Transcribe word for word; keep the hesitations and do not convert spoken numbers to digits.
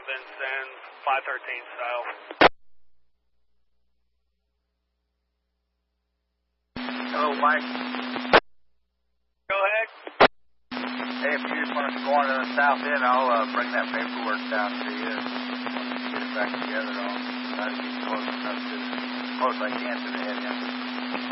Vincent, five thirteen south. Hello, Mike. Go ahead. Hey, if you just want us to go on to the south end, I'll uh, bring that paperwork down to you. Once we get it back together, I'll try to get close enough to, close I can to the head end.